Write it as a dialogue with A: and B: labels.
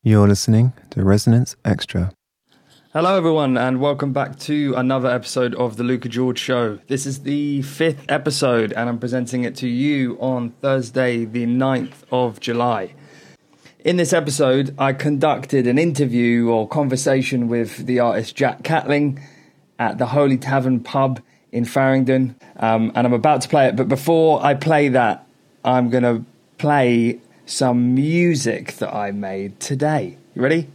A: You're listening to Resonance Extra.
B: Hello everyone and welcome back to another episode of the Luca George Show. This is the 5th episode and I'm presenting it to you on Thursday the 9th of July. In this episode I conducted an interview or conversation with the artist Jack Catling at the Holy Tavern pub in Farringdon, and I'm about to play it, but before I play that I'm going to play some music that I made today. You ready?